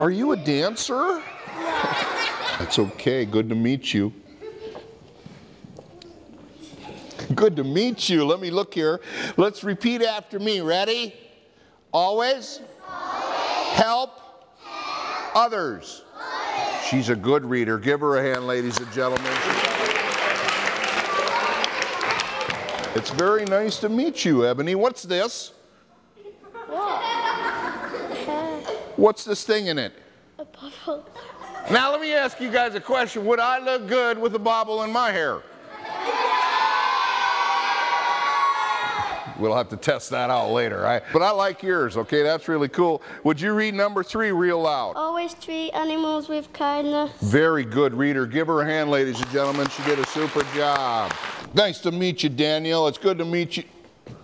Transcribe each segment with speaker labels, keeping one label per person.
Speaker 1: Are you a dancer? That's okay. Good to meet you. Good to meet you. Let me look here. Let's repeat after me. Ready? Always, help, others. She's a good reader. Give her a hand, ladies and gentlemen. It's very nice to meet you, Ebony. What's this? What's this thing in it?
Speaker 2: A bubble.
Speaker 1: Now let me ask you guys a question. Would I look good with a bobble in my hair? We'll have to test that out later. But I like yours, okay? That's really cool. Would you read number 3 real loud?
Speaker 2: Always treat animals with kindness.
Speaker 1: Very good reader. Give her a hand, ladies and gentlemen. She did a super job. Nice to meet you, Daniel. It's good to meet you.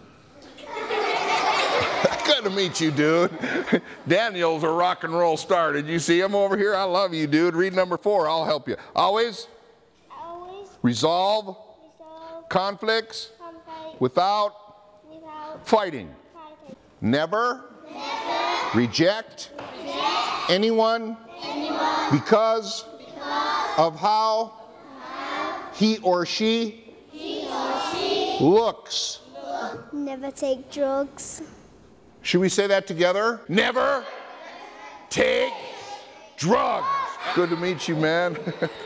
Speaker 1: Good to meet you, dude. Daniel's a rock and roll star. Did you see him over here? I love you, dude. Read number 4. I'll help you. Always. Resolve. Conflicts. Without. Fighting. Never. Reject. Anyone. Because. Of how. He or she. Looks.
Speaker 2: Never take drugs.
Speaker 1: Should we say that together? Never take drugs. Good to meet you, man.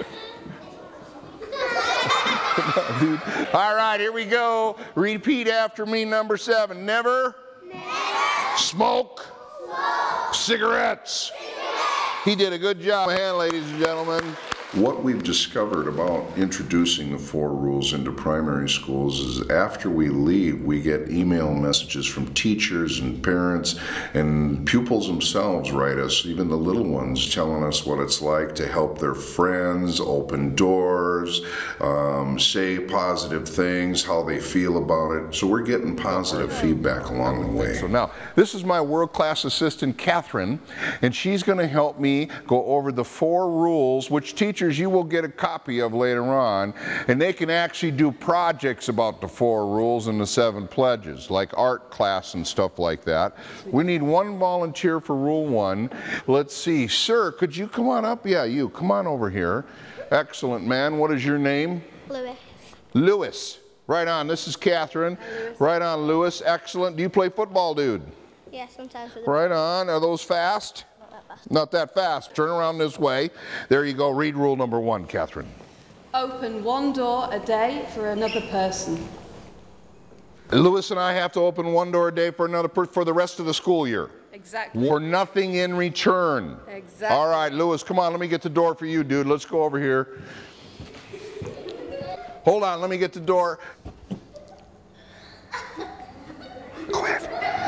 Speaker 1: All right, here we go. Repeat after me, number 7. Never smoke cigarettes. He did a good job. Hand, ladies and gentlemen.
Speaker 3: What we've discovered about introducing the 4 rules into primary schools is after we leave, we get email messages from teachers and parents, and pupils themselves write us, even the little ones, telling us what it's like to help their friends, open doors, say positive things, how they feel about it. So we're getting positive feedback along the way.
Speaker 1: So now, this is my world-class assistant, Catherine, and she's going to help me go over the 4 rules, which teachers you will get a copy of later on, and they can actually do projects about the 4 rules and the 7 pledges, like art class and stuff like that. We need 1 volunteer for rule 1. Let's see, sir, could you come on up? Yeah, you, come on over here. Excellent, man. What is your name?
Speaker 2: Lewis.
Speaker 1: Lewis. Right on. This is Catherine. Right on, Lewis. Excellent. Do you play football, dude?
Speaker 2: Yeah, sometimes.
Speaker 1: Right on. Are those fast? Not that fast. Turn around this way. There you go. Read rule number 1, Catherine.
Speaker 4: Open 1 door a day for another person.
Speaker 1: Lewis and I have to open 1 door a day for another person for the rest of the school year.
Speaker 4: Exactly.
Speaker 1: For nothing in return.
Speaker 4: Exactly.
Speaker 1: All right, Lewis, come on. Let me get the door for you, dude. Let's go over here. Hold on. Let me get the door. Go ahead.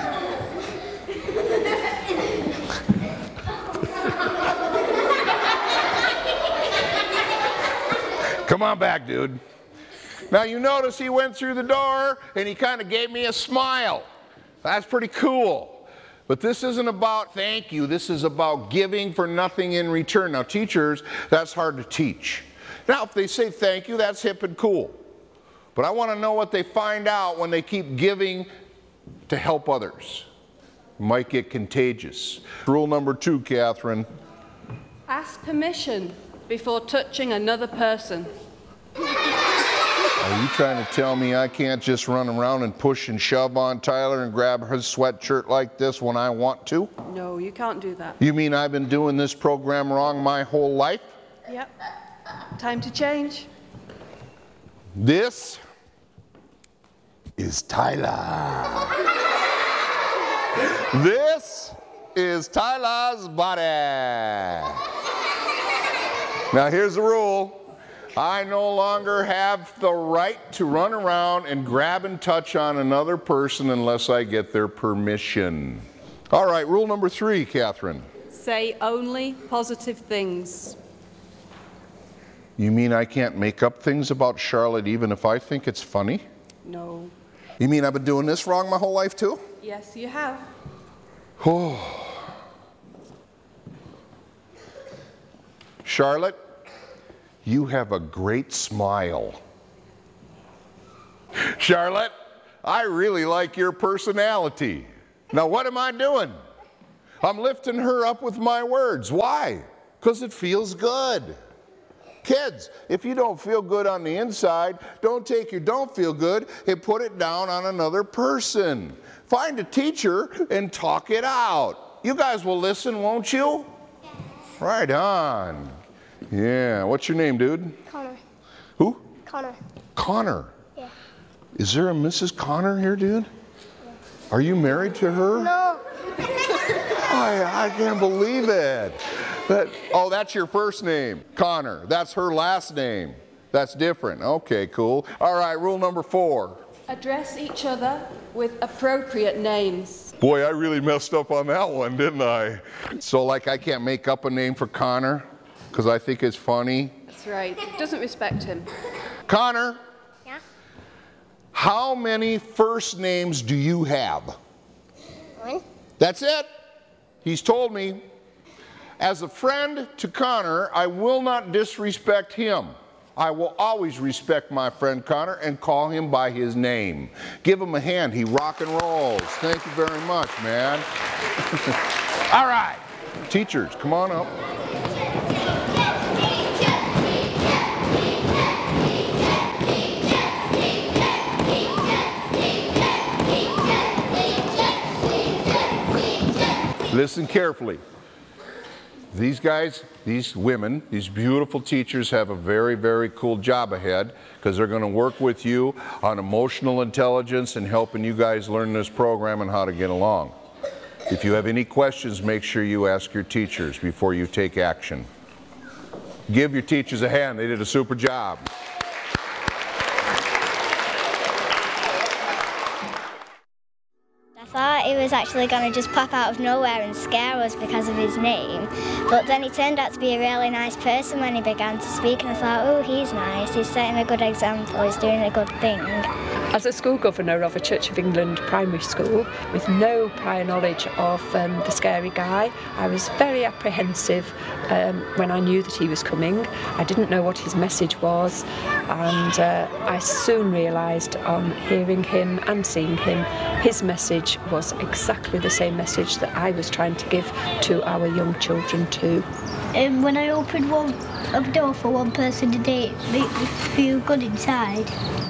Speaker 1: Come on back, dude. Now you notice he went through the door and he kind of gave me a smile. That's pretty cool. But this isn't about thank you. This is about giving for nothing in return. Now teachers, that's hard to teach. Now if they say thank you, that's hip and cool. But I want to know what they find out when they keep giving to help others. It might get contagious. Rule number 2, Catherine.
Speaker 4: Ask permission before touching another person.
Speaker 1: Are you trying to tell me I can't just run around and push and shove on Tyler and grab his sweatshirt like this when I want to?
Speaker 4: No, you can't do that.
Speaker 1: You mean I've been doing this program wrong my whole life?
Speaker 4: Yep. Time to change.
Speaker 1: This is Tyler. This is Tyler's body. Now here's the rule. I no longer have the right to run around and grab and touch on another person unless I get their permission. All right, rule number 3, Catherine.
Speaker 4: Say only positive things.
Speaker 1: You mean I can't make up things about Charlotte even if I think it's funny?
Speaker 4: No.
Speaker 1: You mean I've been doing this wrong my whole life too?
Speaker 4: Yes, you have.
Speaker 1: Oh. Charlotte, you have a great smile. Charlotte, I really like your personality. Now what am I doing? I'm lifting her up with my words. Why? Because it feels good. Kids, if you don't feel good on the inside, don't take your don't feel good and put it down on another person. Find a teacher and talk it out. You guys will listen, won't you? Yes. Right on. Yeah, what's your name, dude?
Speaker 2: Connor.
Speaker 1: Who?
Speaker 2: Connor.
Speaker 1: Connor.
Speaker 2: Yeah.
Speaker 1: Is there a Mrs. Connor here, dude? Yeah. Are you married to her?
Speaker 2: No.
Speaker 1: I can't believe it. Oh, that's your first name, Connor. That's her last name. That's different. Okay, cool. All right, rule number 4.
Speaker 4: Address each other with appropriate names.
Speaker 1: Boy, I really messed up on that one, didn't I? So, like, I can't make up a name for Connor because I think it's funny.
Speaker 4: That's right. Doesn't respect him.
Speaker 1: Connor.
Speaker 2: Yeah?
Speaker 1: How many first names do you have?
Speaker 2: 1.
Speaker 1: That's it. He's told me. As a friend to Connor, I will not disrespect him. I will always respect my friend Connor and call him by his name. Give him a hand. He rock and rolls. Thank you very much, man. All right. Teachers, come on up. Listen carefully. These guys, these women, these beautiful teachers have a very, very cool job ahead because they're going to work with you on emotional intelligence and helping you guys learn this program and how to get along. If you have any questions, make sure you ask your teachers before you take action. Give your teachers a hand. They did a super job.
Speaker 2: I thought he was actually going to just pop out of nowhere and scare us because of his name, but then he turned out to be a really nice person when he began to speak, and I thought, oh, he's nice, he's setting a good example, he's doing a good thing.
Speaker 5: As a school governor of a Church of England primary school, with no prior knowledge of the scary guy, I was very apprehensive when I knew that he was coming. I didn't know what his message was, and I soon realised on hearing him and seeing him, his message was exactly the same message that I was trying to give to our young children too.
Speaker 2: When I opened a door for one person today, it made me feel good inside.